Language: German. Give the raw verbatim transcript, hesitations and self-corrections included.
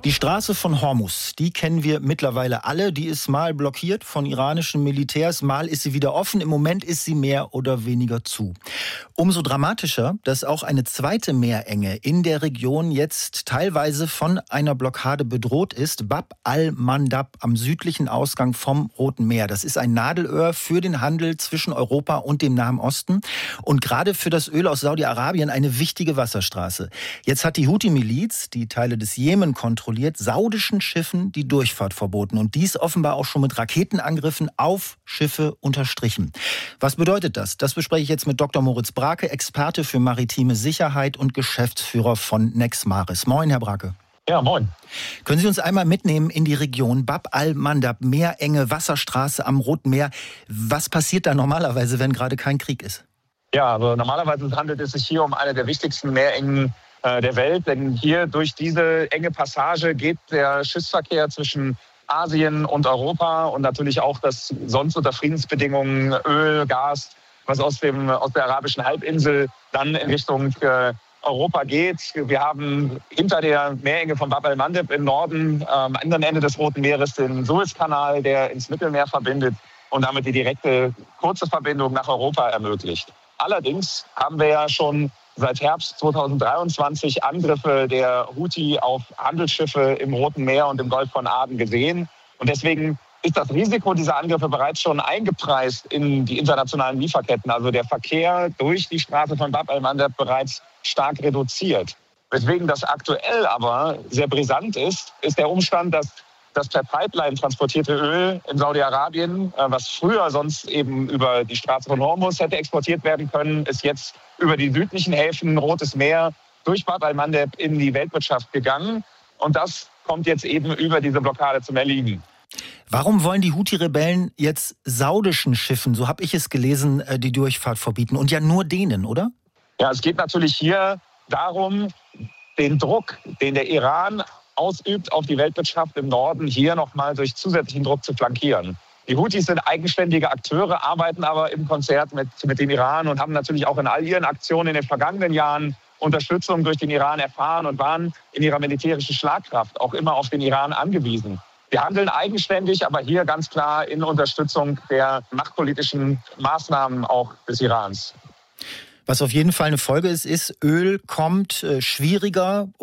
Die Straße von Hormuz, die kennen wir mittlerweile alle. Die ist mal blockiert von iranischen Militärs, mal ist sie wieder offen. Im Moment ist sie mehr oder weniger zu. Umso dramatischer, dass auch eine zweite Meerenge in der Region jetzt teilweise von einer Blockade bedroht ist. Bab al-Mandab am südlichen Ausgang vom Roten Meer. Das ist ein Nadelöhr für den Handel zwischen Europa und dem Nahen Osten und gerade für das Öl aus Saudi-Arabien eine wichtige Wasserstraße. Jetzt hat die Houthi-Miliz, die Teile des Jemen kontrolliert, saudischen Schiffen die Durchfahrt verboten und dies offenbar auch schon mit Raketenangriffen auf Schiffe unterstrichen. Was bedeutet das? Das bespreche ich jetzt mit Doktor Moritz Brake, Experte für maritime Sicherheit und Geschäftsführer von Nexmaris. Moin, Herr Brake. Ja, moin. Können Sie uns einmal mitnehmen in die Region Bab al-Mandab, Meerenge, Wasserstraße am Roten Meer? Was passiert da normalerweise, wenn gerade kein Krieg ist? Ja, also normalerweise handelt es sich hier um eine der wichtigsten Meerengen der Welt, denn hier durch diese enge Passage geht der Schiffsverkehr zwischen Asien und Europa und natürlich auch das sonst unter Friedensbedingungen Öl, Gas, was aus dem aus der arabischen Halbinsel dann in Richtung äh, Europa geht. Wir haben hinter der Meerenge von Bab al-Mandab im Norden, äh, am anderen Ende des Roten Meeres, den Suezkanal, der ins Mittelmeer verbindet und damit die direkte kurze Verbindung nach Europa ermöglicht. Allerdings haben wir ja schon seit Herbst zweitausenddreiundzwanzig Angriffe der Houthi auf Handelsschiffe im Roten Meer und im Golf von Aden gesehen. Und deswegen ist das Risiko dieser Angriffe bereits schon eingepreist in die internationalen Lieferketten. Also der Verkehr durch die Straße von Bab al-Mandab bereits stark reduziert. Weswegen das aktuell aber sehr brisant ist, ist der Umstand, dass das per Pipeline transportierte Öl in Saudi-Arabien, was früher sonst eben über die Straße von Hormuz hätte exportiert werden können, ist jetzt über die südlichen Häfen, Rotes Meer, durch Bab al-Mandab in die Weltwirtschaft gegangen. Und das kommt jetzt eben über diese Blockade zum Erliegen. Warum wollen die Houthi-Rebellen jetzt saudischen Schiffen, so habe ich es gelesen, die Durchfahrt verbieten? Und ja nur denen, oder? Ja, es geht natürlich hier darum, den Druck, den der Iran ausübt auf die Weltwirtschaft im Norden, hier nochmal durch zusätzlichen Druck zu flankieren. Die Houthis sind eigenständige Akteure, arbeiten aber im Konzert mit, mit dem Iran und haben natürlich auch in all ihren Aktionen in den vergangenen Jahren Unterstützung durch den Iran erfahren und waren in ihrer militärischen Schlagkraft auch immer auf den Iran angewiesen. Wir handeln eigenständig, aber hier ganz klar in Unterstützung der machtpolitischen Maßnahmen auch des Irans. Was auf jeden Fall eine Folge ist, ist, Öl kommt äh, schwieriger